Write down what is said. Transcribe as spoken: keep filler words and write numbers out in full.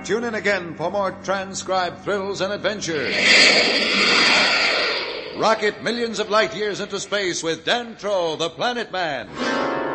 Tune in again for more transcribed thrills and adventures. Rocket millions of light years into space with Dan Troll, the Planet Man.